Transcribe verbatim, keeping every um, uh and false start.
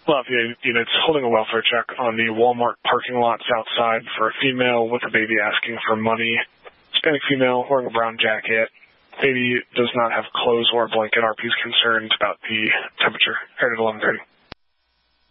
Lafayette units holding a welfare check on the Walmart parking lots outside for a female with a baby asking for money. Hispanic female wearing a brown jacket. Baby does not have clothes or a blanket. R P is concerned about the temperature. Headed at eleven thirty.